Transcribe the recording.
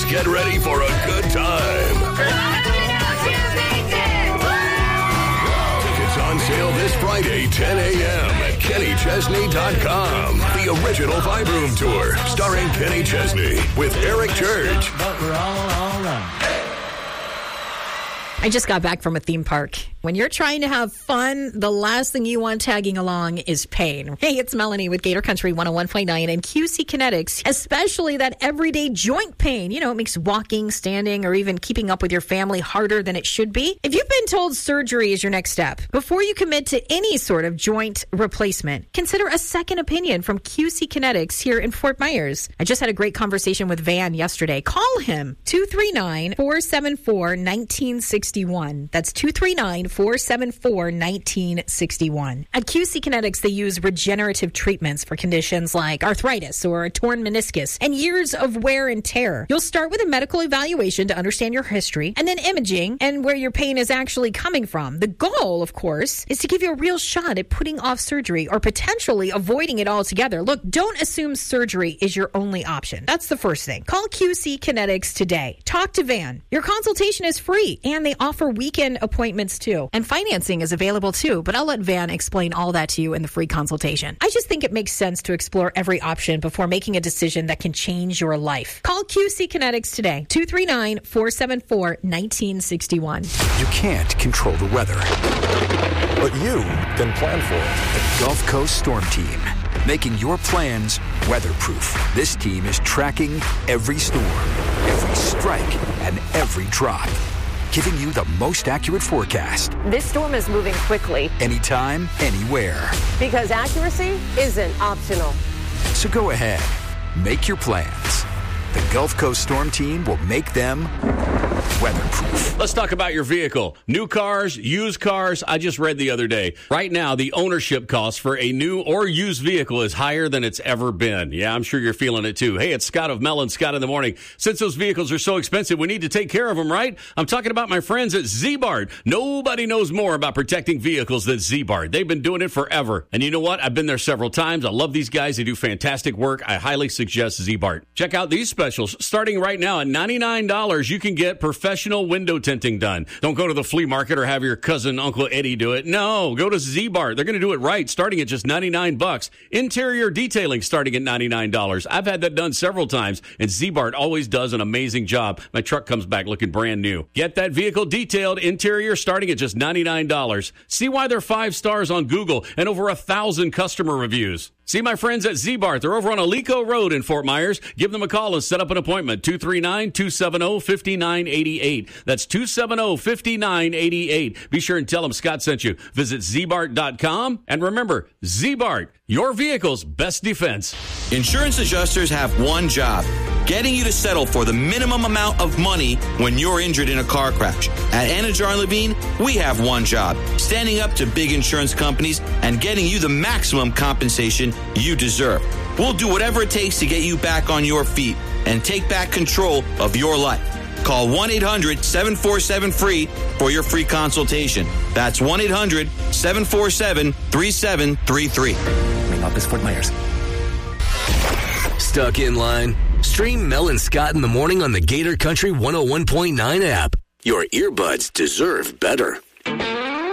get ready for a good time. Tickets on sale this Friday, 10 a.m. at KennyChesney.com. The original Vibe Room Tour, starring Kenny Chesney with Eric Church. But we're all right. I just got back from a theme park. When you're trying to have fun, the last thing you want tagging along is pain. Hey, it's Melanie with Gator Country 101.9 and QC Kinetics, especially that everyday joint pain. You know, it makes walking, standing, or even keeping up with your family harder than it should be. If you've been told surgery is your next step, before you commit to any sort of joint replacement, consider a second opinion from QC Kinetics here in Fort Myers. I just had a great conversation with Van yesterday. Call him, 239-474-1961. That's 239-474-1961. At QC Kinetics, they use regenerative treatments for conditions like arthritis or a torn meniscus and years of wear and tear. You'll start with a medical evaluation to understand your history, and then imaging and where your pain is actually coming from. The goal, of course, is to give you a real shot at putting off surgery or potentially avoiding it altogether. Look, don't assume surgery is your only option. That's the first thing. Call QC Kinetics today. Talk to Van. Your consultation is free, and they offer weekend appointments too. And financing is available too, but I'll let Van explain all that to you in the free consultation. I just think it makes sense to explore every option before making a decision that can change your life. Call QC Kinetics today, 239-474-1961. You can't control the weather, but you can plan for it. The Gulf Coast Storm Team, making your plans weatherproof. This team is tracking every storm, every strike, and every drop, giving you the most accurate forecast. This storm is moving quickly. Anytime, anywhere. Because accuracy isn't optional. So go ahead, make your plans. The Gulf Coast Storm Team will make them weatherproof. Let's talk about your vehicle. New cars, used cars. I just read the other day. Right now, the ownership cost for a new or used vehicle is higher than it's ever been. Yeah, I'm sure you're feeling it too. Hey, it's Scott of Mel and Scott in the Morning. Since those vehicles are so expensive, we need to take care of them, right? I'm talking about my friends at Z-Bart. Nobody knows more about protecting vehicles than Z-Bart. They've been doing it forever. And you know what? I've been there several times. I love these guys. They do fantastic work. I highly suggest Z-Bart. Check out these specials. Starting right now at $99, you can get professional window tinting done. Don't go to the flea market or have your cousin Uncle Eddie do it. No, go to Z-Bart. They're going to do it right, starting at just $99. Interior detailing starting at $99. I've had that done several times, and Z-Bart always does an amazing job. My truck comes back looking brand new. Get that vehicle detailed, interior starting at just $99. See why they're 5 stars on Google and over 1,000 customer reviews. See my friends at Z-Bart. They're over on Alico Road in Fort Myers. Give them a call and set up an appointment. 239-270-5988. That's 270-5988. Be sure and tell them Scott sent you. Visit zbart.com. And remember, Z-Bart, your vehicle's best defense. Insurance adjusters have one job: getting you to settle for the minimum amount of money when you're injured in a car crash. At Anajar and Levine, we have one job: standing up to big insurance companies and getting you the maximum compensation you deserve. We'll do whatever it takes to get you back on your feet and take back control of your life. Call 1-800-747-FREE for your free consultation. That's 1-800-747-3733. Main office, Fort Myers. Stuck in line? Stream Mel and Scott in the Morning on the Gator Country 101.9 app. Your earbuds deserve better.